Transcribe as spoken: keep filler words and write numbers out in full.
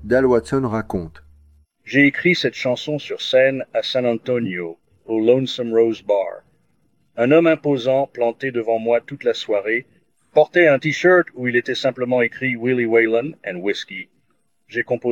Dal Watson raconte. J'ai écrit cette chanson sur scène à San Antonio, au Lonesome Rose Bar. Un homme imposant, planté devant moi toute la soirée, portait un t-shirt où il était simplement écrit Willie Whalen and Whiskey. J'ai composé